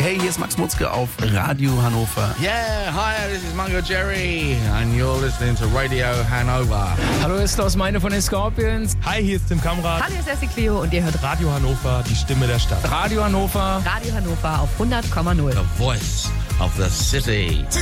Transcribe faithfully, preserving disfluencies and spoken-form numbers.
Hey, hier ist Max Mutzke auf Radio Hannover. Yeah, hi, this is Mungo Jerry and you're listening to Radio Hanover. Hallo, ist Klaus Meine von den Scorpions. Hi, hier ist Tim Kamrat. Hallo, hier ist Essie Cleo und ihr hört Radio Hannover, die Stimme der Stadt. Radio Hannover. Radio Hannover auf hundert Komma null. The voice of the city.